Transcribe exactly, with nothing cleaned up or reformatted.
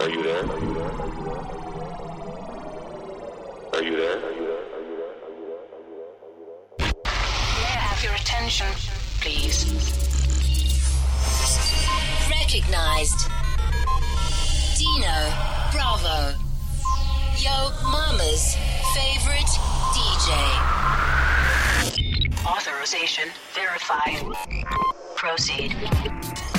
Are you there? Are you there? Are you there? May I have your attention, please? Recognized. Dino Bravo. Yo Mama's favorite D J. Authorization verified. Proceed.